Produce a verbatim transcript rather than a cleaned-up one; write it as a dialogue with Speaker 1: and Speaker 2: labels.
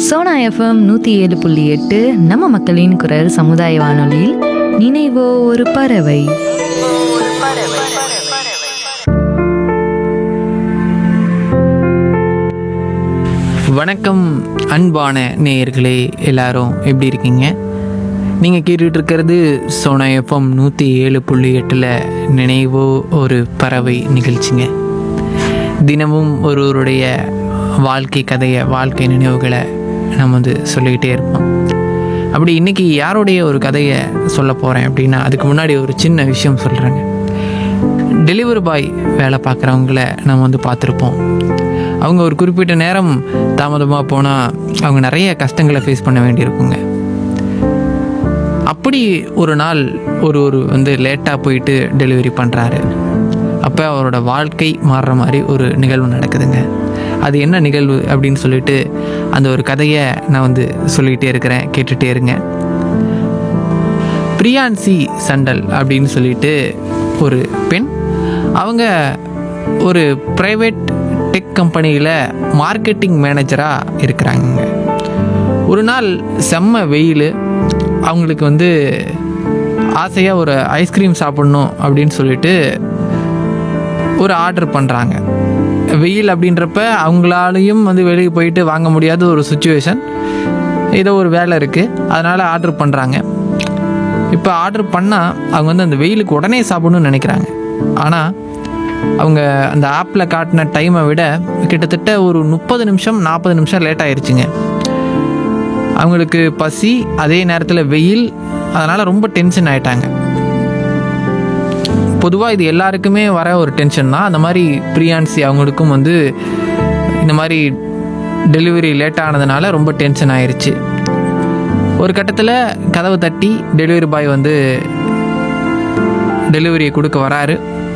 Speaker 1: Sona FM நூற்றி ஏழு புள்ளி எட்டு நம்ம மக்களின் குரல் சமுதாய வானொலியில் நினைவோ ஒரு பறவை.
Speaker 2: வணக்கம் அன்பான நேயர்களே, எல்லாரும் எப்படி இருக்கீங்க? நீங்கள் கேட்டுட்டு இருக்கிறது சோனா எஃப்எம் நூற்றி ஏழு புள்ளி எட்டில் நினைவோ ஒரு பறவை நிகழ்ச்சிங்க. தினமும் ஒருவருடைய வாழ்க்கை கதையை, வாழ்க்கை நினைவுகளை நம்ம வந்து சொல்லிக்கிட்டே இருப்போம். அப்படி இன்றைக்கி யாருடைய ஒரு கதையை சொல்ல போகிறேன் அப்படின்னா, அதுக்கு முன்னாடி ஒரு சின்ன விஷயம் சொல்கிறேங்க. டெலிவரி பாய் வேலை பார்க்குறவங்கள நம்ம வந்து பார்த்துருப்போம். அவங்க ஒரு குறிப்பிட்ட நேரம் தாமதமாக போனால் அவங்க நிறைய கஷ்டங்களை ஃபேஸ் பண்ண வேண்டியிருக்குங்க. அப்படி ஒரு நாள் ஒரு ஒரு வந்து லேட்டாக போயிட்டு டெலிவரி பண்ணுறாரு. அப்போ அவரோட வாழ்க்கை மாறுற மாதிரி ஒரு நிகழ்வு நடக்குதுங்க. அது என்ன நிகழ்வு அப்படின்னு சொல்லிட்டு அந்த ஒரு கதையை நான் வந்து சொல்லிகிட்டே இருக்கிறேன், கேட்டுகிட்டே இருங்க. பிரியான்சி சண்டல் அப்படின்னு சொல்லிட்டு ஒரு பெண், அவங்க ஒரு ப்ரைவேட் டெக் கம்பெனியில் மார்க்கெட்டிங் மேனேஜராக இருக்கிறாங்க. ஒரு நாள் செம்ம வெயில், அவங்களுக்கு வந்து ஆசையாக ஒரு ஐஸ்கிரீம் சாப்பிட்ணும் அப்படின்னு சொல்லிட்டு ஒரு ஆர்டர் பண்ணுறாங்க. வெயில் அப்படின்றப்ப அவங்களாலையும் வந்து வெளியே போயிட்டு வாங்க முடியாத ஒரு சுச்சுவேஷன், ஏதோ ஒரு வேலை இருக்குது, அதனால் ஆர்டர் பண்ணுறாங்க. இப்போ ஆர்டர் பண்ணால் அவங்க வந்து அந்த வெயிலுக்கு உடனே சாப்பிடணும்னு நினைக்கிறாங்க. ஆனால் அவங்க அந்த ஆப்பில் காட்டின டைமை விட கிட்டத்தட்ட ஒரு முப்பது நிமிஷம் நாற்பது நிமிஷம் லேட் ஆயிடுச்சுங்க. அவங்களுக்கு பசி, அதே நேரத்தில் வெயில், அதனால் ரொம்ப டென்ஷன் ஆகிட்டாங்க. பொதுவாக இது எல்லாருக்குமே வர ஒரு டென்ஷன் தான். அந்த மாதிரி பிரியான்சி அவங்களுக்கும் வந்து இந்த மாதிரி டெலிவரி லேட் ஆனதுனால ரொம்ப டென்ஷன் ஆயிடுச்சு. ஒரு கட்டத்தில் கதவு தட்டி டெலிவரி பாய் வந்து டெலிவரியை கொடுக்க வராரு.